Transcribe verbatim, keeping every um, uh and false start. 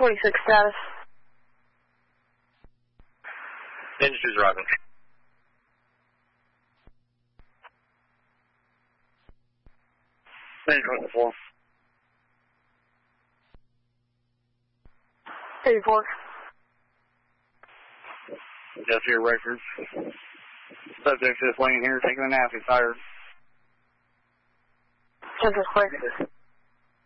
twenty-six status. Engine two's arriving. Engine twenty-four. eighty-four. Just your records. Subject is laying here taking a nap. He's tired. Just as quick.